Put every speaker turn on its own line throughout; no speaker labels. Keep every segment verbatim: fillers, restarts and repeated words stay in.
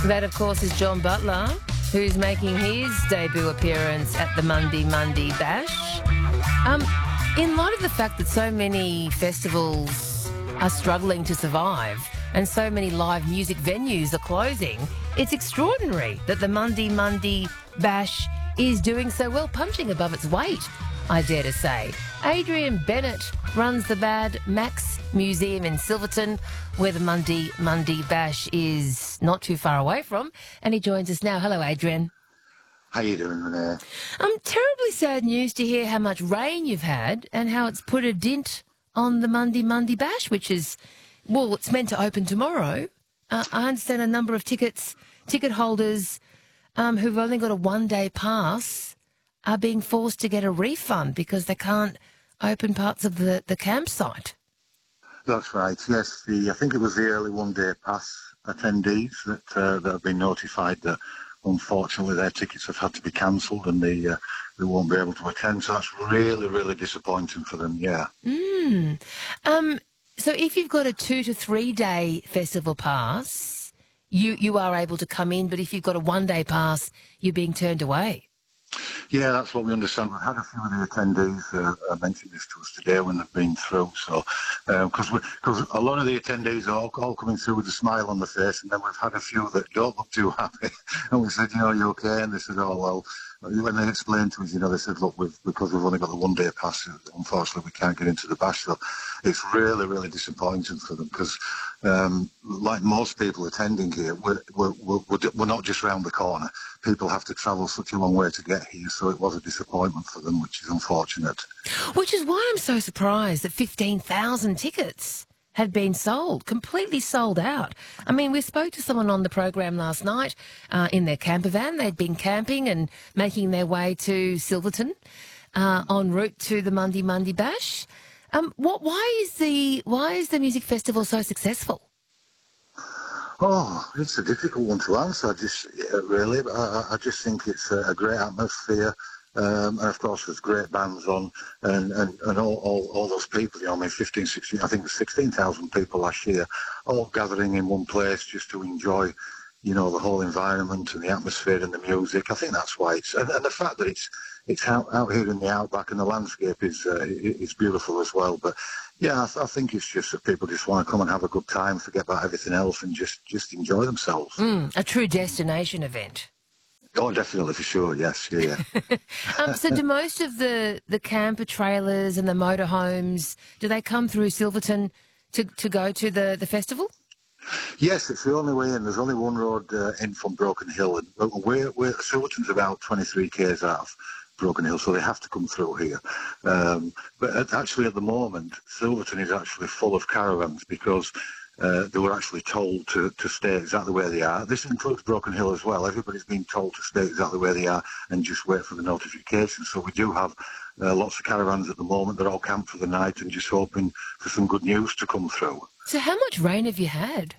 That, of course, is John Butler, who's making his debut appearance at the Monday Monday Bash. Um, in light of the fact that so many festivals are struggling to survive and so many live music venues are closing, it's extraordinary that the Monday Monday Bash is doing so well, punching above its weight, I dare to say. Adrian Bennett runs the Mad Max Museum in Silverton, where the Monday Monday Bash is not too far away from, and he joins us now. Hello, Adrian.
How you doing, Renee?
Um, terribly sad news to hear how much rain you've had and how it's put a dint on the Monday Monday Bash, which is, well, it's meant to open tomorrow. Uh, I understand a number of tickets, ticket holders um, who've only got a one-day pass are being forced to get a refund because they can't open parts of the, the campsite.
That's right, yes. The I think it was the early one-day pass attendees that, uh, that have been notified that unfortunately their tickets have had to be cancelled and they, uh, they won't be able to attend. So that's really, really disappointing for them, yeah.
Mm. Um, so if you've got a two to three day festival pass, you, you are able to come in, but if you've got a one-day pass, you're being turned away.
Yeah, that's what we understand. We've had a few of the attendees uh, uh, mention this to us today when they've been through. So, because um, because a lot of the attendees are all, all coming through with a smile on their face, and then we've had a few that don't look too happy. And we said, you know, are you okay? And they said, oh, well, when they explained to us, you know, they said, look, we've, because we've only got the one-day pass, unfortunately, we can't get into the bash. So it's really, really disappointing for them because, um, like most people attending here, we're, we're, we're, we're not just round the corner. People have to travel such a long way to get here, so it was a disappointment for them, which is unfortunate.
Which is why I'm so surprised that fifteen thousand tickets had been sold, completely sold out. I mean, we spoke to someone on the program last night uh, in their camper van. They'd been camping and making their way to Silverton uh, en route to the Monday Monday Bash. Um, what? Why is the why is the music festival so successful?
Oh, it's a difficult one to answer. I just uh, really, I, I just think it's a, a great atmosphere. Um, and of course there's great bands on and, and, and all, all, all those people, you know, I mean fifteen, sixteen, I think it was sixteen thousand people last year, all gathering in one place just to enjoy, you know, the whole environment and the atmosphere and the music. I think that's why it's, and, and the fact that it's it's out, out here in the outback and the landscape is uh, is beautiful as well. But yeah, I, th- I think it's just that people just want to come and have a good time, forget about everything else and just, just enjoy themselves.
Mm, a true destination event.
Oh, definitely, for sure, yes, yeah, yeah.
um, so do most of the, the camper trailers and the motorhomes, do they come through Silverton to, to go to the, the festival?
Yes, it's the only way in. There's only one road uh, in from Broken Hill. And we're, we're, Silverton's about twenty-three kays out of Broken Hill, so they have to come through here. Um, but at, actually at the moment, Silverton is actually full of caravans because Uh, they were actually told to, to stay exactly where they are. This includes Broken Hill as well. Everybody's been told to stay exactly where they are and just wait for the notification. So we do have uh, lots of caravans at the moment. They're all camped for the night and just hoping for some good news to come through.
So how much rain have you had?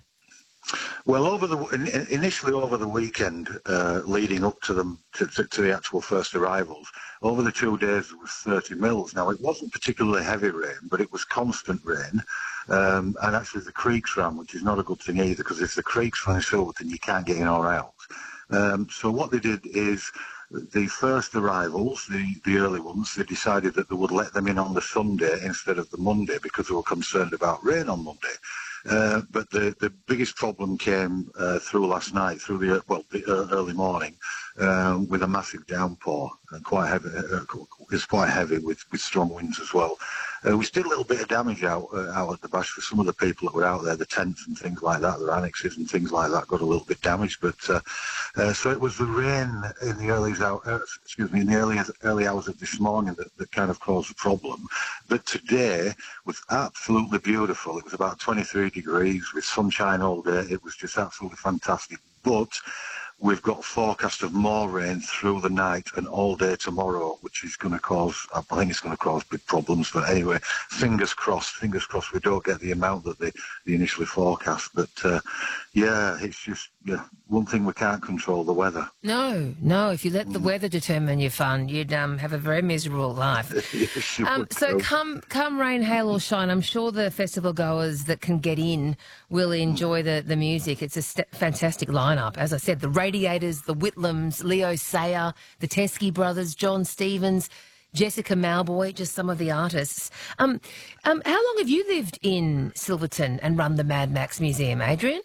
Well, over the initially over the weekend, uh, leading up to them to, to, to the actual first arrivals, over the two days there was thirty mils. Now it wasn't particularly heavy rain, but it was constant rain, um, and actually the creeks ran, which is not a good thing either, because if the creeks run in Silverton, you can't get in or out. Um, so what they did is the first arrivals, the, the early ones, they decided that they would let them in on the Sunday instead of the Monday because they were concerned about rain on Monday. Uh, but the, the biggest problem came uh, through last night, through the well the early morning, uh, with a massive downpour, and quite heavy. Uh, it's quite heavy with, with strong winds as well. Uh, we did a little bit of damage out uh, out at the bash for some of the people that were out there. The tents and things like that, their annexes and things like that got a little bit damaged. But uh, uh, so it was the rain in the early uh, excuse me in the early early hours of this morning that, that kind of caused the problem. But today was absolutely beautiful. It was about twenty-three degrees with sunshine all day. It was just absolutely fantastic. But we've got forecast of more rain through the night and all day tomorrow, which is going to cause, I think it's going to cause big problems. But anyway, fingers crossed, fingers crossed we don't get the amount that they, they initially forecast. But uh, yeah, it's just yeah, one thing we can't control, the weather.
No, no. If you let the weather determine your fun, you'd um, have a very miserable life.
Yes, you
um,
would
so
go.
come, come rain, hail or shine, I'm sure the festival goers that can get in will enjoy the, the music. It's a st- fantastic lineup. As I said, the Radiators, the Whitlams, Leo Sayer, the Teskey Brothers, John Stevens, Jessica Malboy, just some of the artists. Um, um, how long have you lived in Silverton and run the Mad Max Museum, Adrian?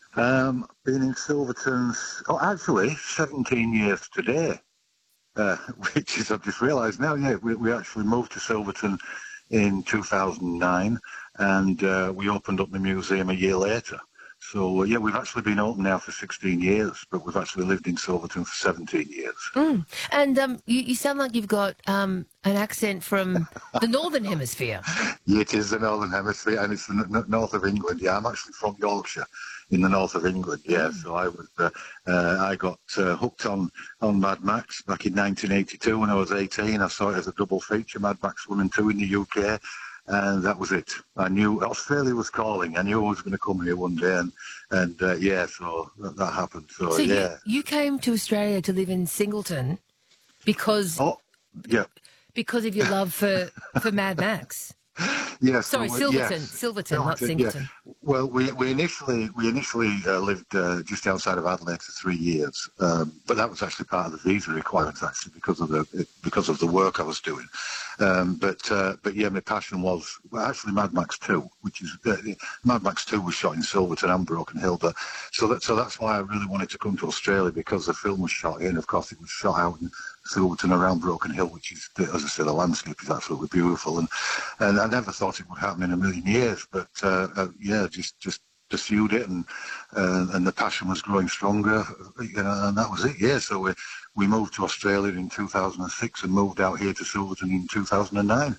Um, been in Silverton's, oh, actually, seventeen years today, uh, which is, I've just realised now, yeah, we, we actually moved to Silverton in two thousand nine, and uh, we opened up the museum a year later. So, uh, yeah, we've actually been open now for sixteen years, but we've actually lived in Silverton for seventeen years.
Mm. And um, you, you sound like you've got um, an accent from the Northern Hemisphere.
Yeah, it is the Northern Hemisphere, and it's the n- north of England. Yeah, I'm actually from Yorkshire, in the north of England. Yeah, mm. so I was, uh, uh, I got uh, hooked on, on Mad Max back in nineteen eighty-two when I was eighteen. I saw it as a double feature, Mad Max one and two in the U K. And that was it. I knew Australia was calling. I knew I was going to come here one day, and, and uh, yeah, so that, that happened. So,
so
yeah.
You, you came to Australia to live in Singleton because
oh, yeah.
because of your love for, for Mad Max.
Yes.
Sorry,
so,
Silverton,
yes.
Silverton, not Singleton.
Yeah. Well, we we initially we initially uh, lived uh, just outside of Adelaide for three years, um, but that was actually part of the visa requirements, actually, because of the because of the work I was doing. Um, but uh, but yeah, my passion was well, actually Mad Max two, which is uh, Mad Max two was shot in Silverton and Broken Hill. But so that so that's why I really wanted to come to Australia, because the film was shot here, and of course it was shot out in Silverton around Broken Hill, which is, as I said, the landscape is absolutely beautiful. And and I never thought it would happen in a million years, but uh, uh, yeah, just just pursued it, and uh, and the passion was growing stronger, you know, and that was it. Yeah, so we we moved to Australia in two thousand six and moved out here to Silverton in two thousand nine.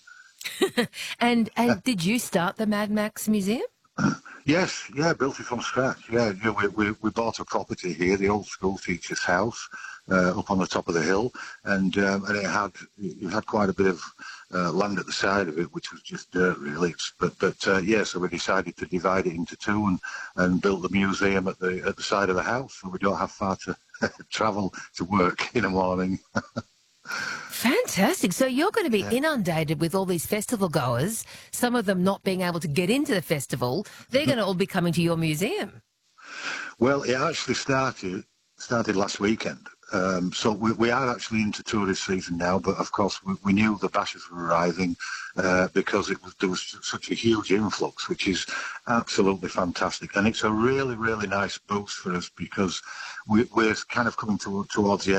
and and did you start the Mad Max Museum?
Yes, yeah, built it from scratch. Yeah, yeah we, we we bought a property here, the old school teacher's house, uh, up on the top of the hill, and um, and it had it had quite a bit of uh, land at the side of it, which was just dirt, really. But but uh, yeah, so we decided to divide it into two and, and built the museum at the at the side of the house, so we don't have far to travel to work in the morning.
Fantastic. So you're going to be yeah. inundated with all these festival goers, some of them not being able to get into the festival. They're going to all be coming to your museum.
Well, it actually started started last weekend. Um, so we, we are actually into tourist season now, but of course we, we knew the bashes were arriving uh, because it was, there was such a huge influx, which is absolutely fantastic. And it's a really, really nice boost for us because we, we're kind of coming to, towards the end